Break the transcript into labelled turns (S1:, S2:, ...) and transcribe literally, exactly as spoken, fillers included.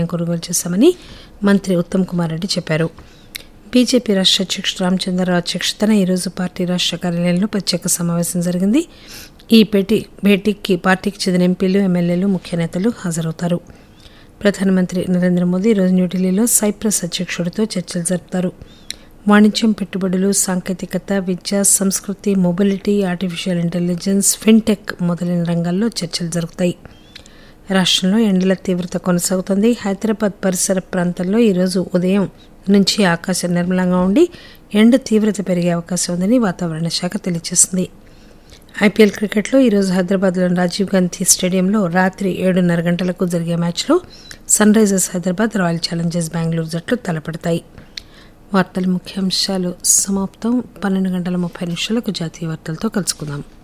S1: ధాన్యం కొనుగోలు చేశామని మంత్రి ఉత్తమ్ కుమార్ రెడ్డి చెప్పారు. బీజేపీ రాష్ట్ర అధ్యక్షుడు రామచంద్రరావు అధ్యక్షతన ఈరోజు పార్టీ రాష్ట్ర కార్యాలయంలో ప్రత్యేక సమావేశం జరిగింది. ఈ భేటీ భేటీకి పార్టీకి చెందిన ఎంపీలు, ఎమ్మెల్యేలు, ముఖ్య నేతలు హాజరవుతారు. ప్రధానమంత్రి నరేంద్ర మోదీ ఈరోజు న్యూఢిల్లీలో సైప్రస్ అధ్యక్షుడితో చర్చలు జరుపుతారు. వాణిజ్యం, పెట్టుబడులు, సాంకేతికత, విద్య, సంస్కృతి, మొబిలిటీ, ఆర్టిఫిషియల్ ఇంటెలిజెన్స్, ఫిన్టెక్ మొదలైన రంగాల్లో చర్చలు జరుగుతాయి. రాష్ట్రంలో ఎండల తీవ్రత కొనసాగుతోంది. హైదరాబాద్ పరిసర ప్రాంతాల్లో ఈరోజు ఉదయం నుంచి ఆకాశం నిర్మలంగా ఉండి ఎండ తీవ్రత పెరిగే అవకాశం ఉందని వాతావరణ శాఖ తెలియజేసింది. ఐపీఎల్ క్రికెట్లో ఈరోజు హైదరాబాద్లోని రాజీవ్ గాంధీ స్టేడియంలో రాత్రి ఏడున్నర గంటలకు జరిగే మ్యాచ్లో sun Risers Hyderabad, royal Challengers Bengaluru జట్లు తలపడతాయి. వార్తల ముఖ్యాంశాలు సమాప్తం. పన్నెండు గంటల ముప్పై నిమిషాలకు జాతీయ వార్తలతో కలుసుకుందాం.